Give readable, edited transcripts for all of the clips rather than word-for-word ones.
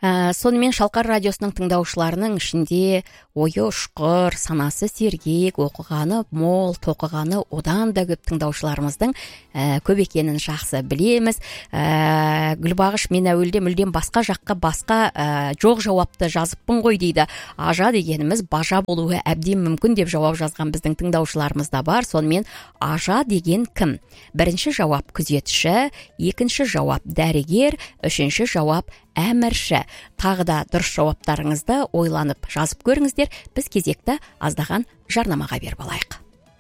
Сонымен Шалқар радиосының тыңдаушыларының ішінде ойы ұшқыр, санасы сергек, оқығаны мол, тоқығаны одан да көп тыңдаушыларымыздың көп екенін жақсы білеміз. Гүлбағыш, мен әуелде мүлдем басқа жаққа жоқ жауапты жазыппын ғой дейді. Ажа дегеніміз бажа болуы әбден мүмкін деп жауап жазған біздің тыңдаушыларымыз да бар. Сонымен ажа деген кім? Бірінші жауап күзетші, екінші жауап дәрігер, үшінші жауап әмірші. Тағы да дұрыс жауаптарыңызды ойланып жазып көріңіздер. Біз кезекті аздаған жарнамаға беріп алайық.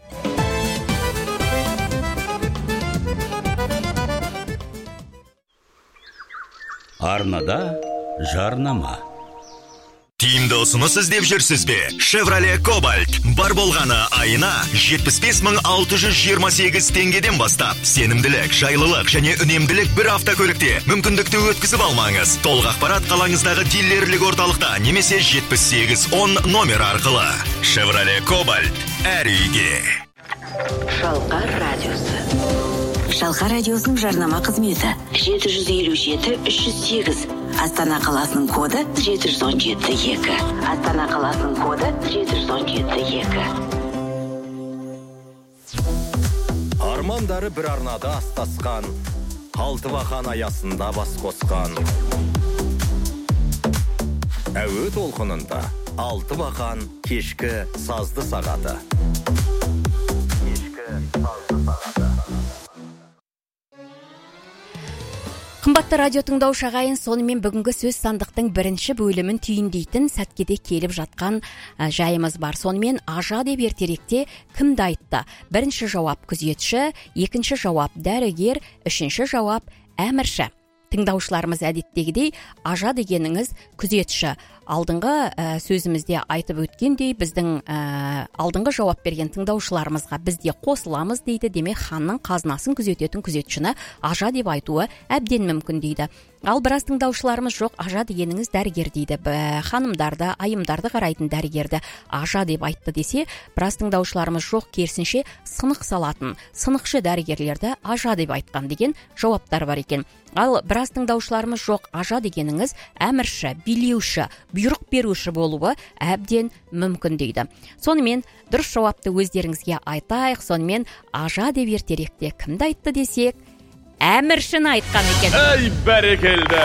Арнада жарнама. Тиімді ұсыныс іздеп жүрсіз бе? Chevrolet Cobalt бар болғаны айына 75.628 теңгеден бастап. Сенімділік, жайлылық және үнемділік бір автокөлікте мүмкіндікті өткізіп алмаңыз. Толық ақпарат қалаңыздағы дилерлік орталықта немесе 7810 номер арқылы. Chevrolet Cobalt әр үйге. Шалқар радиосы. Шалқар радиосының жарнама қызметі 757-308. Астана қаласының коды 717-2. Астана қаласының коды 717-2. Армандары бір арнада астасқан, Алтыбақан аясында бас қосқан. Әуе толқынында Алтыбақан кешкі сазды сағаты. Қымбатты радио тыңдаушы ағайын, сонымен бүгінгі сөз сандықтың бірінші бөлімін түйіндейтін сәткеде келіп жатқан жайымыз бар. Сонымен ажа деп ертеректе кімді айтты? Бірінші жауап күзетші, екінші жауап дәрігер, үшінші жауап әмірші. Тыңдаушыларымыз әдеттегідей ажа дегеніңіз күзетші. Алдыңғы сөзімізде айтып өткендей, біздің алдыңғы жауап берген тыңдаушыларымызға бізде қосыламыз дейді. Демек, ханның қазынасын күзететін күзетшіні ажа деп айтуы әбден мүмкін дейді. Ал біраз тыңдаушыларымыз жоқ, ажа дегеніңіз дәрігер дейді. Ханымдарды, айымдарды қарайтын дәрігерді ажа деп айтты десе, біраз тыңдаушыларымыз жоқ, керісінше сынық салатын, сынықшы дәрігерлерді ажа деп айтқан деген жауаптар бар екен. Ал біраз тыңдаушыларымыз жоқ, ажа дегеніңіз әмірші, билеуші, бұйрық беруші болуы әбден мүмкін дейді. Сонымен дұрыс жауапты өздеріңізге айтайық. Сонымен ажа деп ертеректе кімді айтты десек, әміршіні айтқан екен. Ей, бәрекелді!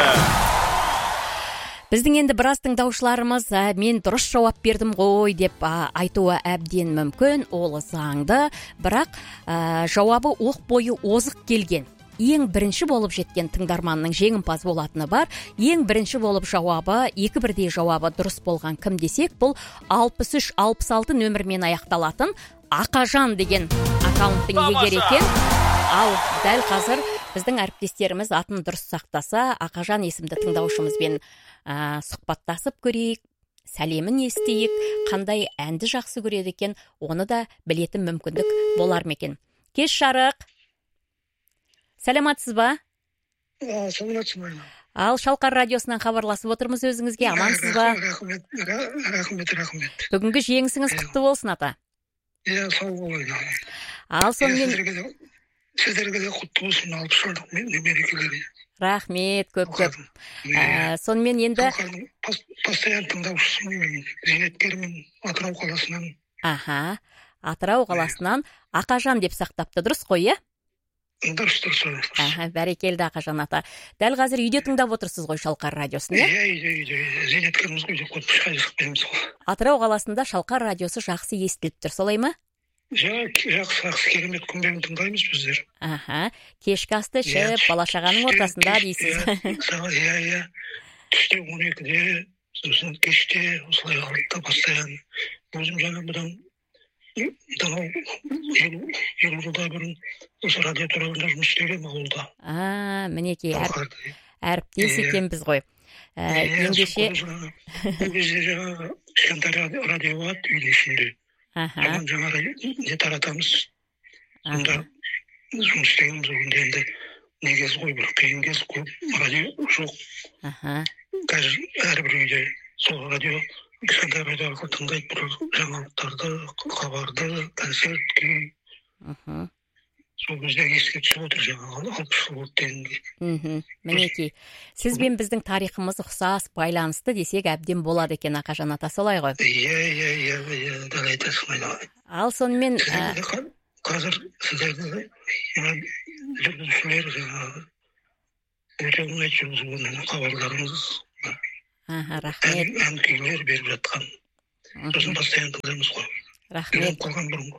Біздің енді біраз тыңдаушыларымыз мен дұрыс жауап бердім ғой деп айтуы әбден мүмкін. Ол заңды, бірақ жауабы оқ бойы озық келген. Ең бірінші болып жеткен тыңдарманның жеңімпаз болатыны бар. Ең бірінші болып жауабы, екі бірдей жауабы дұрыс болған кім десек, бұл 63-66 нөмірмен аяқталатын Ақажан деген аккаунттың егер екен. Ал дәл қазір біздің әріптестеріміз атын дұрыс сақтаса, Ақажан есімді тыңдаушымызбен сұхбаттасып көрейік, сәлемін естейік, қандай әнді жақсы көреді екен, оны да білетін мүмкіндік болар ма екен. Кеш жарық. Сәлематсыз ба? Сәлематсыз. Ал Шалқар радиосынан хабарласып отырмыз өзіңізге, амансыз ба? Рахмет. Бүгінгі жеңісіңіз құтты болсын, ата. Сау болайын. Ал сонымен сіздерге де құтты болсын, алып шардық мерекелері. Рахмет, көп. Сонымен енді постоянно тыңдаушысымын, зейнеткермін, Атырау қаласынан. Атырау қаласынан Ақажан деп сақтапты, дұрыс қой, е? Дұрыс. Бәрекелді Ақажан ата. Дәл қазір үйде тыңдап отырсыз ғой Шалқар радиосын, е? Үйде. Зейнеткерміз ғой деп қойып шайысып береміз ғой. Атырау қаласында Шалқар радиосы жақсы естіліп тұр, солай ма? Жақсы, керемет күнбен тыңдаймыз біздер. Кешкі асты ішіп, бала-шағаның ортасында дейсіз. Түсте 12-де, сосын кеште, осылай алтыда постоянно. Өзім жаңа бұдан 50 жылдай бұрын осы радио турасында жұмыс істегем ауылда. Мінекей, әріптес екенбіз ғой. Ендеше бұл кезде жаңа кішкентай радио болады үйде ішінде. Жаңа не таратамыз. Сонда жұмыс істегеніміз ойында енді негіз ғой, бір қиын кез көп радио жоқ. Қазір әрбір үйде сол радио кішкентай радио арқылы тыңдайды, бір жаңалықтарды, хабарды, концерт, күй. сол кезде еске түсіп отыр жаңағы 60 жыл болды дегенде. Мінекей, сіз бен біздің тарихымыз ұқсас, байланысты десек әбден болады екен, Ақажан ата, солай ғой? Иә, дәл айтасың, айналайын. Ал сонымен қазір сіздерді жүргізушілер жаңағы өте оңай жүргізген хабарларыңыз, рахмет. ән күйлер беріп жатқан. Сосын постоянно тыңдаймыз ғой. Рахмет. Қалған бұрын.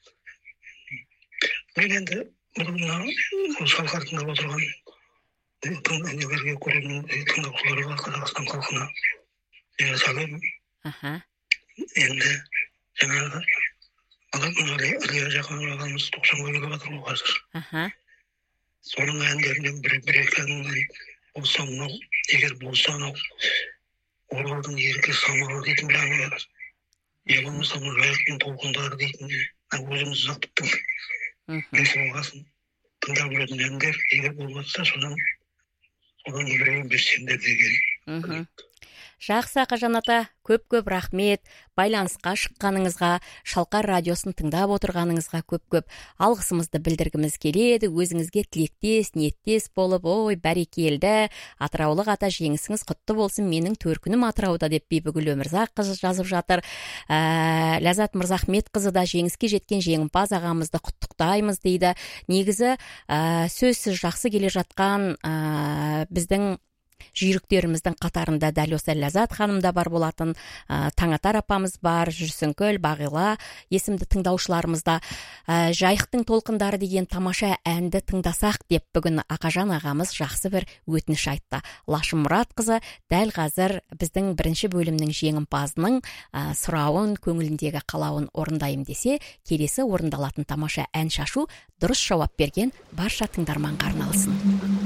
Мен енді бұрын шалқар тыңдап отырған нелерге көремін, тыңдаушыларға, Қазақстан халқына сәлем. Енді жаңағы Ілия Жақан ағамыз 90-ға келіп жатыр ғой қазір. Соның әндерінен бір-екі әнінен болса мынау, егер болса анау, Оралдың ерке самалы дейтін бір әні бар. Я болмаса жайықтың толқындары дейтін өзіміз заттықтың несі болғасын тыңдап жүретін әндер, егер болмаса содан біреуін берсеңдер деген. Жақсы, Ақажан ата, көп-көп рахмет. Байланысқа шыққаныңызға, Шалқар радиосын тыңдап отырғаныңызға көп-көп алғысымызды білдіргіміз келеді. Өзіңізге тілектес, ниеттес болып, ой, бәрекелді, атыраулық ата, жеңісіңіз құтты болсын, менің төркінім Атырауда деп Бибігүл Өмірзақ қызы жазып жатыр. Ләззат Мырзахмет қызы да жеңіске жеткен жеңімпаз ағамызды құттықтаймыз дейді. Негізі сөзсіз жақсы келе жатқан біздің жүйріктеріміздің қатарында дәл осы Ләззат ханым да бар болатын, Таңатар апамыз бар, Жүрсінкүл, Бағила есімді тыңдаушыларымызда Жайықтың толқындары деген тамаша әнді тыңдасақ деп бүгін Ақажан ағамыз жақсы бір өтініш айтты. Лашым Мұратқызы дәл қазір біздің бірінші бөлімнің жеңімпазының сұрауын, көңіліндегі қалауын орындайым десе, келесі орындалатын тамаша ән шашу дұрыс жауап берген барша тыңдарманға арналсын.